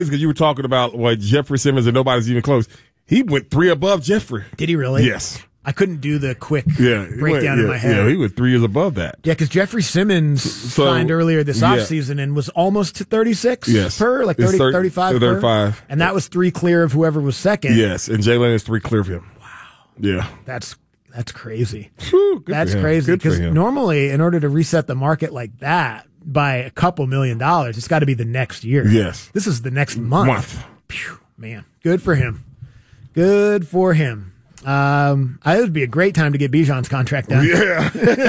because you were talking about what Jeffrey Simmons and nobody's even close. He went 3 above Jeffrey. Did he really? Yes. I couldn't do the quick breakdown in my head. Yeah, he was 3 years above that. Yeah, because Jeffrey Simmons signed earlier this offseason and was almost to 36 per, like 35 per. And that was 3 clear of whoever was second. Yes, and Jalen is 3 clear of him. Wow. Yeah. That's crazy. Whew, that's crazy. Because normally, in order to reset the market like that by a couple $1 million, it's got to be the next year. Yes. This is the next month. Phew, man, good for him. Good for him. It would be a great time to get Bijan's contract done. Yeah.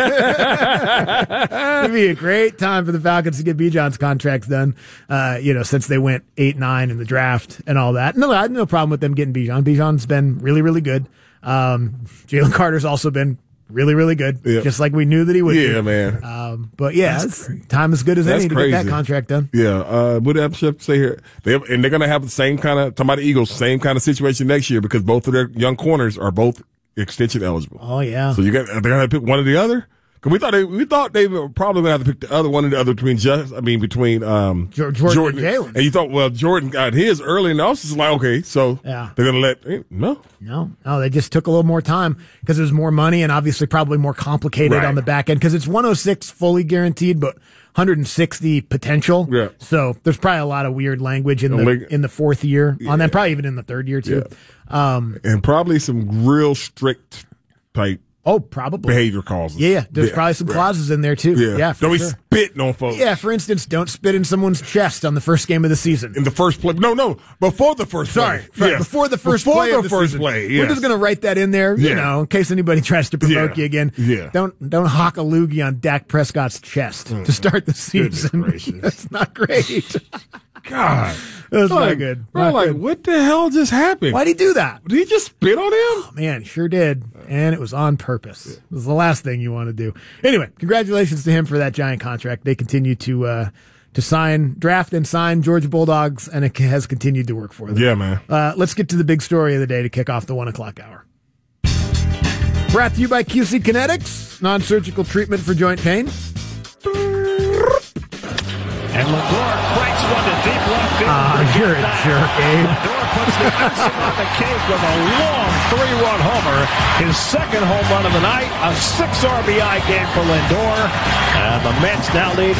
It'd be a great time for the Falcons to get Bijan's contracts done, since they went 8-9 in the draft and all that. No, I had no problem with them getting Bijan. Bijan's been really, really good. Jalen Carter's also been really, really good, just like we knew that he would be. Yeah, man. But yeah, it's time as good as any to get that contract done. Yeah. What did I say here? They're going to have the same kind of, talking about the Eagles, same kind of situation next year because both of their young corners are both extension eligible. Oh, yeah. So they're going to have to pick one or the other? Because we thought they were probably going to have to pick the other one or the other between Jordan and Jalen. And you thought, well, Jordan got his early and also it's like, okay, so they're going to let no, they just took a little more time because it was more money and obviously probably more complicated on the back end because it's 106 fully guaranteed, but 160 potential. Yeah. So there's probably a lot of weird language in the 4th year on that, probably even in the 3rd year too. Yeah. And probably some real strict type. Oh, probably. Behavior causes. Yeah, there's probably some clauses in there, too. Yeah, don't be spitting on folks. Yeah, for instance, don't spit in someone's chest on the first game of the season. In the first play. No, before the first play. Sorry, before the first play of the season. We're just going to write that in there, in case anybody tries to provoke you again. Yeah. Don't hock a loogie on Dak Prescott's chest to start the season. That's not great. God. That's not good. What the hell just happened? Why'd he do that? Did he just spit on him? Oh, man, sure did. And it was on purpose. It was the last thing you want to do. Anyway, congratulations to him for that giant contract. They continue to draft and sign Georgia Bulldogs, and it has continued to work for them. Yeah, man. Let's get to the big story of the day to kick off the 1 o'clock hour. Brought to you by QC Kinetics, non-surgical treatment for joint pain. And Lindor cranks one to deep left field. You're a jerk, Abe. Lindor puts the icing on the cake with a long 3-run homer. His second home run of the night. A 6 RBI game for Lindor. And the Mets now lead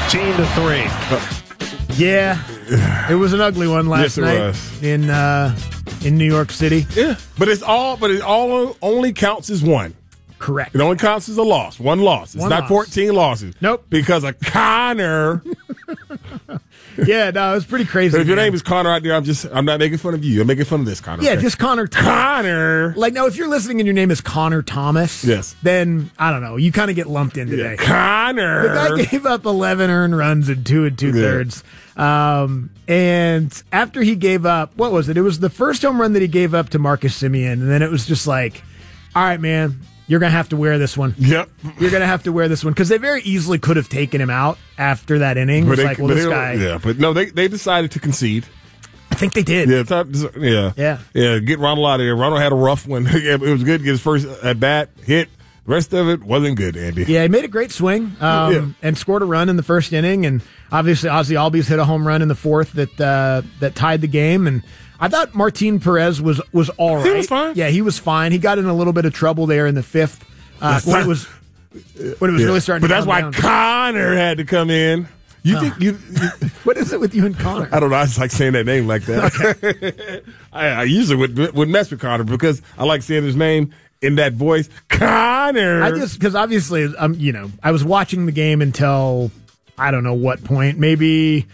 14-3. Yeah, it was an ugly one last night in New York City. Yeah, but it only counts as one. Correct. It only counts as a loss. One loss. It's not 14 losses. Nope. Because of Connor. Yeah, no, it was pretty crazy. But if your name is Connor out there, I'm not making fun of you. I'm making fun of this Connor. Yeah, just Connor. Connor. Like, now, if you're listening and your name is Connor Thomas, then, I don't know, you kind of get lumped in today. Connor. The guy gave up 11 earned runs in 2 2/3. And after he gave up, what was it? It was the first home run that he gave up to Marcus Semien. And then it was just like, all right, man, you're going to have to wear this one. Yep. You're going to have to wear this one. Because they very easily could have taken him out after that inning. It was like, well, this guy. Yeah, but no, they decided to concede. I think they did. Yeah. Get Ronald out of there. Ronald had a rough one. It was good to get his first at bat, hit. The rest of it wasn't good, Andy. Yeah, he made a great swing and scored a run in the first inning. And obviously, Ozzie Albies hit a home run in the 4th that tied the game. And I thought Martin Perez was all right. He was fine. Yeah, he was fine. He got in a little bit of trouble there in the 5th when it was really starting to come down. But that's why Connor had to come in. You think you what is it with you and Connor? I don't know. I just like saying that name like that. Okay. I usually would mess with Connor because I like saying his name in that voice. Connor. Because obviously, I was watching the game until I don't know what point, maybe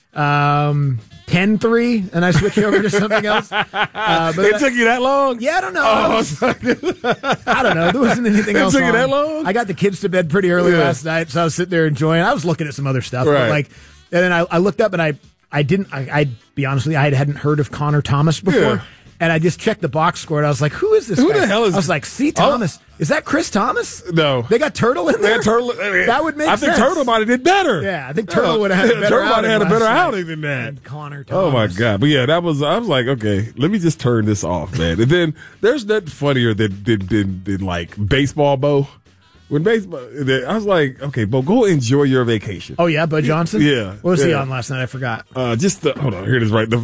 10-3, and I switched over to something else. But it took you that long? Yeah, I don't know. I don't know. There wasn't anything else. It took you that long? I got the kids to bed pretty early last night, so I was sitting there enjoying. I was looking at some other stuff, right. And then I looked up and I'd be honest with you, I hadn't heard of Connor Thomas before. Yeah. And I just checked the box score, and I was like, who is this guy? Who the hell is I was like, C. Thomas. Is that Chris Thomas? No. They got Turtle in there? That would make sense. I think Turtle might have did better. Yeah, I think Turtle would have had a better outing. Turtle might have had a better outing than that. And Connor Thomas. Oh, my God. But, yeah, I was like, okay, let me just turn this off, man. And then there's nothing funnier than like, Baseball Bo. when baseball, I was like, okay, Bo, go enjoy your vacation. Oh yeah, Bud Johnson. Yeah. What was he on last night? I forgot. Hold on, here it is. Right,